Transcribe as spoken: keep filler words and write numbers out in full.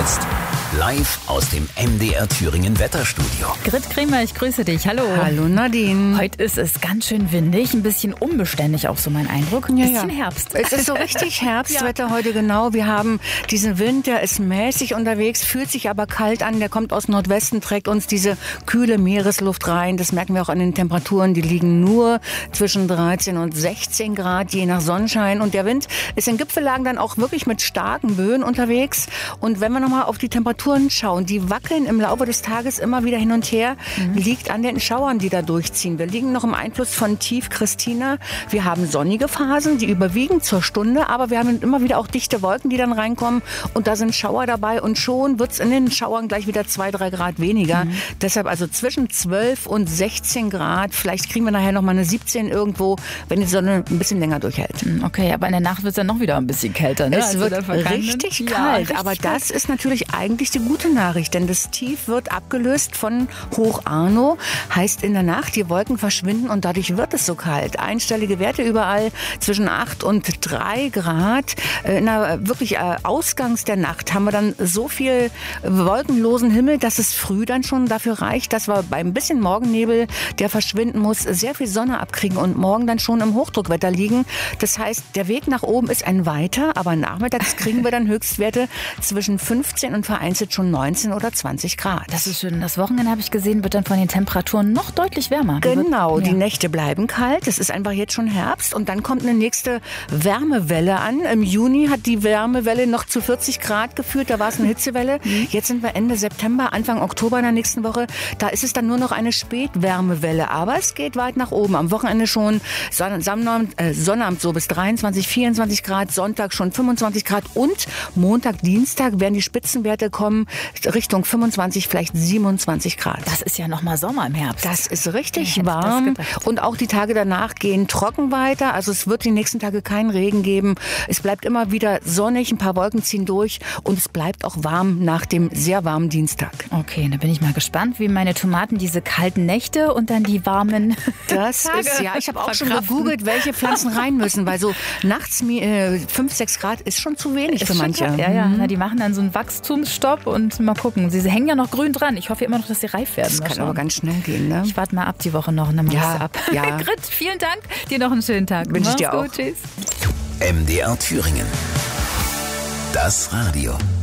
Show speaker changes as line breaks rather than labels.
jetzt live aus dem M D R Thüringen Wetterstudio.
Grit Kremer, ich grüße dich. Hallo.
Hallo Nadine.
Heute ist es ganz schön windig, ein bisschen unbeständig, auch so mein Eindruck. Ein
Ja,
bisschen
ja.
Herbst.
Es ist so richtig Herbstwetter heute, genau. Wir haben diesen Wind, der ist mäßig unterwegs, fühlt sich aber kalt an. Der kommt aus Nordwesten, trägt uns diese kühle Meeresluft rein. Das merken wir auch an den Temperaturen. Die liegen nur zwischen dreizehn und sechzehn Grad, je nach Sonnenschein. Und der Wind ist in Gipfellagen dann auch wirklich mit starken Böen unterwegs. Und wenn wir nochmal auf die Temperaturen schauen, die wackeln im Laufe des Tages immer wieder hin und her, mhm. liegt an den Schauern, die da durchziehen. Wir liegen noch im Einfluss von Tief Christina. Wir haben sonnige Phasen, die überwiegen zur Stunde, aber wir haben immer wieder auch dichte Wolken, die dann reinkommen und da sind Schauer dabei und schon wird es in den Schauern gleich wieder zwei, drei Grad weniger. Mhm. Deshalb also zwischen zwölf und sechzehn Grad. Vielleicht kriegen wir nachher noch mal eine siebzehn irgendwo, wenn die Sonne ein bisschen länger durchhält.
Okay, aber in der Nacht wird es dann noch wieder ein bisschen kälter. Ne?
Es
also
wird richtig
ja,
kalt,
richtig
aber
kalt.
das ist natürlich eigentlich die gute Nachricht, denn das Tief wird abgelöst von Hoch Arno. Heißt in der Nacht, die Wolken verschwinden und dadurch wird es so kalt. Einstellige Werte überall zwischen acht und drei Grad. In der wirklich ausgangs der Nacht haben wir dann so viel wolkenlosen Himmel, dass es früh dann schon dafür reicht, dass wir beim bisschen Morgennebel, der verschwinden muss, sehr viel Sonne abkriegen und morgen dann schon im Hochdruckwetter liegen. Das heißt, der Weg nach oben ist ein weiter, aber nachmittags kriegen wir dann Höchstwerte zwischen fünfzehn und vereinzelt schon neunzehn oder zwanzig Grad.
Das ist schön. Das Wochenende, habe ich gesehen, wird dann von den Temperaturen noch deutlich wärmer.
Genau,
wird, ja.
Die Nächte bleiben kalt. Es ist einfach jetzt schon Herbst und dann kommt eine nächste Wärmewelle an. Im Juni hat die Wärmewelle noch zu vierzig Grad geführt. Da war es eine Hitzewelle. Jetzt sind wir Ende September, Anfang Oktober in der nächsten Woche. Da ist es dann nur noch eine Spätwärmewelle. Aber es geht weit nach oben. Am Wochenende schon Sonnabend, äh, Sonnabend so bis dreiundzwanzig, vierundzwanzig Grad. Sonntag schon fünfundzwanzig Grad. Und Montag, Dienstag werden die Spitzenwerte kommen Richtung fünfundzwanzig, vielleicht siebenundzwanzig Grad.
Das ist ja noch mal Sommer im Herbst.
Das ist richtig
ja,
warm. Und auch die Tage danach gehen trocken weiter. Also es wird die nächsten Tage keinen Regen geben. Es bleibt immer wieder sonnig, ein paar Wolken ziehen durch und es bleibt auch warm nach dem sehr warmen Dienstag.
Okay, da bin ich mal gespannt, wie meine Tomaten diese kalten Nächte und dann die warmen
Das
Tage
ist, ja, ich habe auch schon
verkraften.
gegoogelt, welche Pflanzen rein müssen, weil so nachts äh, fünf, sechs Grad ist schon zu wenig
ist
für manche.
Schon, ja, ja.
Mhm.
Na, die machen dann so einen Wachstumsstopp und mal gucken. Sie hängen ja noch grün dran. Ich hoffe immer noch, dass sie reif werden.
Das
mal
kann
schauen.
aber ganz schnell gehen, ne?
Ich warte mal ab die Woche noch und dann mach
Ja,
ich's ab.
ja.
Grit, vielen Dank. Dir noch einen schönen Tag.
Wünsche ich
Mach's
dir auch.
gut. Tschüss.
M D R Thüringen. Das Radio.